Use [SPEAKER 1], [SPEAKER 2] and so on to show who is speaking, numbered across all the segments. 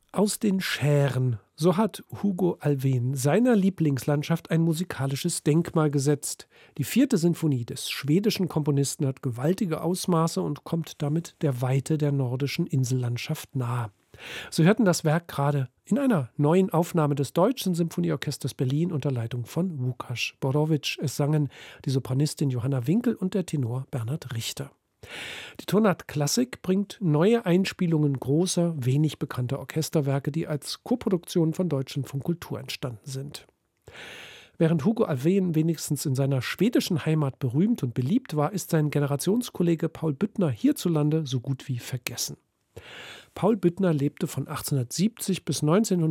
[SPEAKER 1] Aus den Schären, so hat Hugo Alfvén seiner Lieblingslandschaft ein musikalisches Denkmal gesetzt. Die 4. Sinfonie des schwedischen Komponisten hat gewaltige Ausmaße und kommt damit der Weite der nordischen Insellandschaft nahe. Sie hörten das Werk gerade in einer neuen Aufnahme des Deutschen Symphonieorchesters Berlin unter Leitung von Łukasz Borowicz. Es sangen die Sopranistin Johanna Winkel und der Tenor Bernhard Richter. Die Tonart Klassik bringt neue Einspielungen großer, wenig bekannter Orchesterwerke, die als Koproduktion von Deutschlandfunk Kultur entstanden sind. Während Hugo Alfvén wenigstens in seiner schwedischen Heimat berühmt und beliebt war, ist sein Generationskollege Paul Büttner hierzulande so gut wie vergessen. Paul Büttner lebte von 1870 bis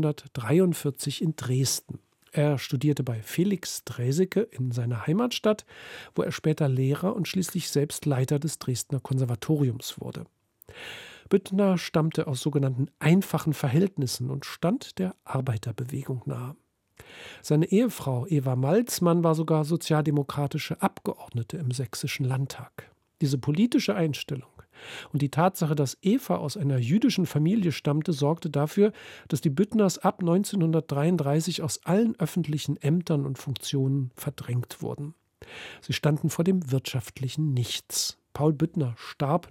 [SPEAKER 1] 1943 in Dresden. Er studierte bei Felix Draeseke in seiner Heimatstadt, wo er später Lehrer und schließlich selbst Leiter des Dresdner Konservatoriums wurde. Büttner stammte aus sogenannten einfachen Verhältnissen und stand der Arbeiterbewegung nahe. Seine Ehefrau Eva Malzmann war sogar sozialdemokratische Abgeordnete im Sächsischen Landtag. Diese politische Einstellung und die Tatsache, dass Eva aus einer jüdischen Familie stammte, sorgte dafür, dass die Büttners ab 1933 aus allen öffentlichen Ämtern und Funktionen verdrängt wurden. Sie standen vor dem wirtschaftlichen Nichts. Paul Büttner starb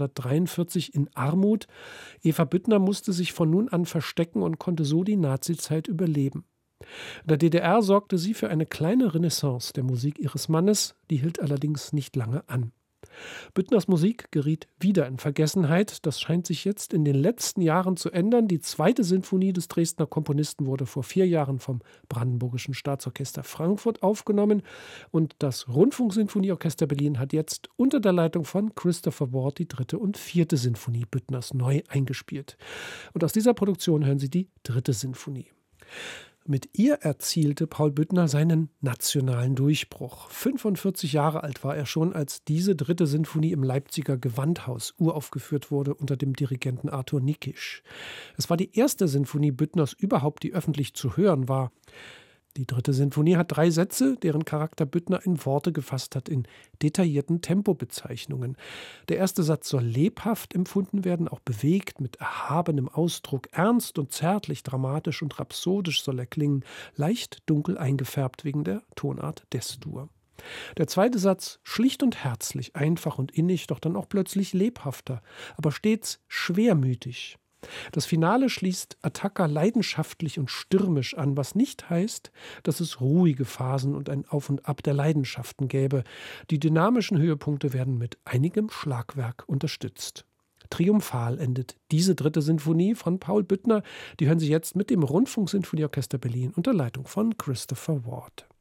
[SPEAKER 1] 1943 in Armut. Eva Büttner musste sich von nun an verstecken und konnte so die Nazizeit überleben. In der DDR sorgte sie für eine kleine Renaissance der Musik ihres Mannes, die hielt allerdings nicht lange an. Büttners Musik geriet wieder in Vergessenheit. Das scheint sich jetzt in den letzten Jahren zu ändern. Die 2. Sinfonie des Dresdner Komponisten wurde vor 4 Jahren vom Brandenburgischen Staatsorchester Frankfurt aufgenommen. Und das Rundfunksinfonieorchester Berlin hat jetzt unter der Leitung von Christopher Ward die 3. und 4. Sinfonie Büttners neu eingespielt. Und aus dieser Produktion hören Sie die 3. Sinfonie. Mit ihr erzielte Paul Büttner seinen nationalen Durchbruch. 45 Jahre alt war er schon, als diese 3. Sinfonie im Leipziger Gewandhaus uraufgeführt wurde unter dem Dirigenten Arthur Nikisch. Es war die 1. Sinfonie Büttners überhaupt, die öffentlich zu hören war. Die 3. Sinfonie hat 3 Sätze, deren Charakter Büttner in Worte gefasst hat, in detaillierten Tempobezeichnungen. Der erste Satz soll lebhaft empfunden werden, auch bewegt, mit erhabenem Ausdruck. Ernst und zärtlich, dramatisch und rhapsodisch soll er klingen, leicht dunkel eingefärbt wegen der Tonart Des-Dur. Der 2. Satz schlicht und herzlich, einfach und innig, doch dann auch plötzlich lebhafter, aber stets schwermütig. Das Finale schließt Attacca leidenschaftlich und stürmisch an, was nicht heißt, dass es ruhige Phasen und ein Auf und Ab der Leidenschaften gäbe. Die dynamischen Höhepunkte werden mit einigem Schlagwerk unterstützt. Triumphal endet diese 3. Sinfonie von Paul Büttner. Die hören Sie jetzt mit dem Rundfunksinfonieorchester Berlin unter Leitung von Christopher Ward.